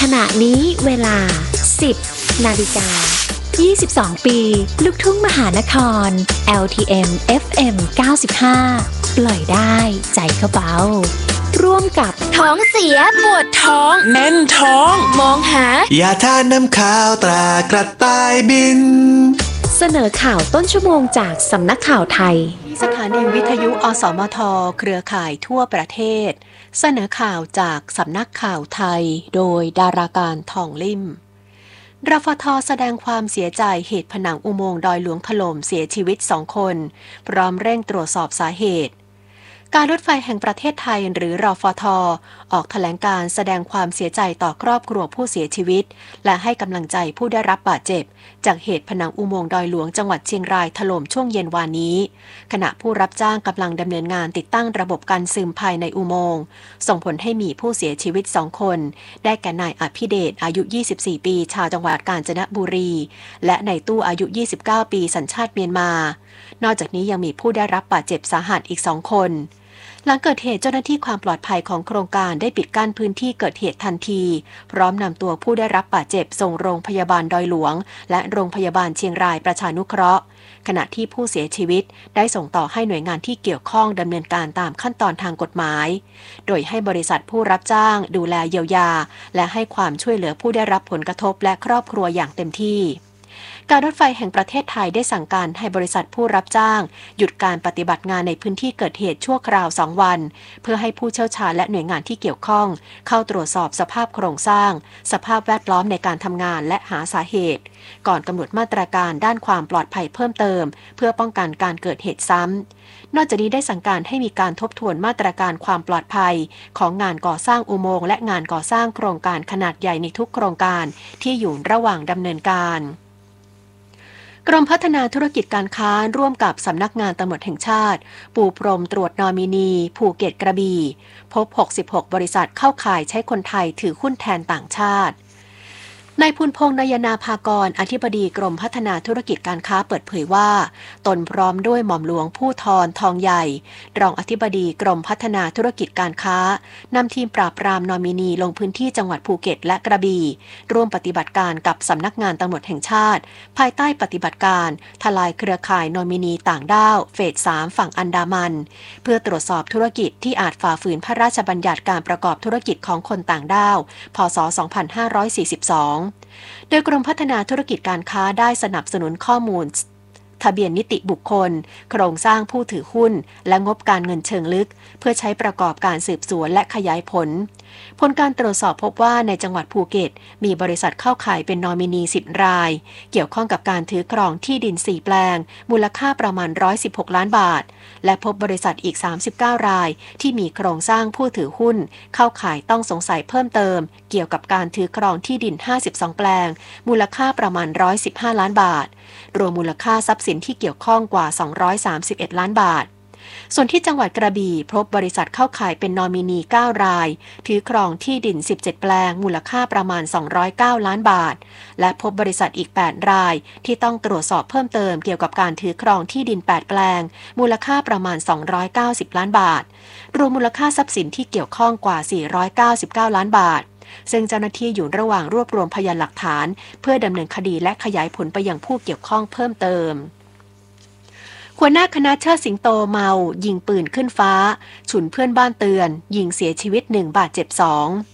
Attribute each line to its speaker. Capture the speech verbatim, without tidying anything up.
Speaker 1: ขณะนี้เวลา สิบ นาฬิกา ยี่สิบสอง ปี ลูกทุ่งมหานคร แอล ที เอ็ม เอฟ เอ็ม เก้าสิบห้า ปล่อยได้ใจเขาเบาร่วมกับ
Speaker 2: ท้องเสียปวดท้อง
Speaker 3: แน่นท้อง
Speaker 2: มองหาย
Speaker 4: าทานน้ำขาวตรากระต่ายบิน
Speaker 1: เสนอข่าวต้นชั่วโมงจากสำนักข่าวไทย
Speaker 5: สถานีวิทยุอสมทเครือข่ายทั่วประเทศเสนอข่าวจากสำนักข่าวไทยโดยดาราการทองลิ่มรฟท.แสดงความเสียใจเหตุผนังอุโมงค์ดอยหลวงถล่มเสียชีวิตสองคนพร้อมเร่งตรวจสอบสาเหตุการรถไฟแห่งประเทศไทยหรือรฟท.ออกแถลงการแสดงความเสียใจต่อครอบครัวผู้เสียชีวิตและให้กำลังใจผู้ได้รับบาดเจ็บจากเหตุผนังอุโมงค์ดอยหลวงจังหวัดเชียงรายถล่มช่วงเย็นวานนี้ขณะผู้รับจ้างกำลังดำเนินงานติดตั้งระบบกันซึมภายในอุโมงค์ส่งผลให้มีผู้เสียชีวิตสองคนได้แก่นายอภิเดชอายุ ยี่สิบสี่ ปีชาวจังหวัดกาญจนบุรีและนายตู้อายุ ยี่สิบเก้า ปีสัญชาติเมียนมานอกจากนี้ยังมีผู้ได้รับบาดเจ็บสาหัสอีกสองคนหลังเกิดเหตุเจ้าหน้าที่ความปลอดภัยของโครงการได้ปิดกั้นพื้นที่เกิดเหตุทันทีพร้อมนำตัวผู้ได้รับบาดเจ็บส่งโรงพยาบาลดอยหลวงและโรงพยาบาลเชียงรายประชานุเคราะห์ขณะที่ผู้เสียชีวิตได้ส่งต่อให้หน่วยงานที่เกี่ยวข้องดำเนินการตามขั้นตอนทางกฎหมายโดยให้บริษัทผู้รับจ้างดูแลเยียวยาและให้ความช่วยเหลือผู้ได้รับผลกระทบและครอบครัวอย่างเต็มที่การรถไฟแห่งประเทศไทยได้สั่งการให้บริษัทผู้รับจ้างหยุดการปฏิบัติงานในพื้นที่เกิดเหตุชั่วคราวสองวันเพื่อให้ผู้เชี่ยวชาญและหน่วยงานที่เกี่ยวข้องเข้าตรวจสอบสภาพโครงสร้างสภาพแวดล้อมในการทำงานและหาสาเหตุก่อนกำหนดมาตรการด้านความปลอดภัยเพิ่มเติมเพื่อป้องกันการเกิดเหตุซ้ำนอกจากนี้ได้สั่งการให้มีการทบทวนมาตรการความปลอดภัยของงานก่อสร้างอุโมงค์และงานก่อสร้างโครงการขนาดใหญ่ในทุกโครงการที่อยู่ระหว่างดำเนินการกรมพัฒนาธุรกิจการค้าร่วมกับสำนักงานตำรวจแห่งชาติปูพรมตรวจนอมินีภูเก็ตกระบี่พบหกสิบหกบริษัทเข้าข่ายใช้คนไทยถือหุ้นแทนต่างชาตินายพุนพงษ์นายนาภากรอธิบดีกรมพัฒนาธุรกิจการค้าเปิดเผยว่าตนพร้อมด้วยหม่อมหลวงผู้ทรทองใหญ่รองอธิบดีกรมพัฒนาธุรกิจการค้านำทีมปราบปรามนอมินีลงพื้นที่จังหวัดภูเก็ตและกระบี่ร่วมปฏิบัติการกับสำนักงานตำรวจแห่งชาติภายใต้ปฏิบัติการทลายเครือข่ายนอมินีต่างด้าวเฟสสามฝั่งอันดามันเพื่อตรวจสอบธุรกิจที่อาจฝ่าฝืนพระราชบัญญัติการประกอบธุรกิจของคนต่างด้าวพ.ศ. สองพันห้าร้อยสี่สิบสองโดยกรมพัฒนาธุรกิจการค้าได้สนับสนุนข้อมูลทะเบียนนิติบุคคลโครงสร้างผู้ถือหุ้นและงบการเงินเชิงลึกเพื่อใช้ประกอบการสืบสวนและขยายผลผลการตรวจสอบพบว่าในจังหวัดภูเก็ตมีบริษัทเข้าข่ายเป็นนอมินีสิบรายเกี่ยวข้องกับการถือครองที่ดินสี่แปลงมูลค่าประมาณหนึ่งร้อยสิบหกล้านบาทและพบบริษัทอีกสามสิบเก้ารายที่มีโครงสร้างผู้ถือหุ้นเข้าข่ายต้องสงสัยเพิ่มเติมเกี่ยวกับการถือครองที่ดินห้าสิบสองแปลงมูลค่าประมาณหนึ่งร้อยสิบห้าล้านบาทรวมมูลค่าทรัพย์สินที่เกี่ยวข้องกว่าสองร้อยสามสิบเอ็ดล้านบาทส่วนที่จังหวัดกระบี่พบบริษัทเข้าข่ายเป็นนอมินีเก้ารายถือครองที่ดินสิบเจ็ดแปลงมูลค่าประมาณสองร้อยเก้าล้านบาทและพบบริษัทอีกแปดรายที่ต้องตรวจสอบเพิ่มเติมเกี่ยวกับการถือครองที่ดินแปดแปลงมูลค่าประมาณสองร้อยเก้าสิบล้านบาทรวมมูลค่าทรัพย์สินที่เกี่ยวข้องกว่าสี่ร้อยเก้าสิบเก้าล้านบาทซึ่งเจ้าหน้าที่อยู่ระหว่างรวบรวมพยานหลักฐานเพื่อดำเนินคดีและขยายผลไปยังผู้เกี่ยวข้องเพิ่มเติมหัวหน้าคณะเชิดสิงโตเมายิงปืนขึ้นฟ้าฉุนเพื่อนบ้านเตือนยิงเสียชีวิตหนึ่งบาดเจ็บสอง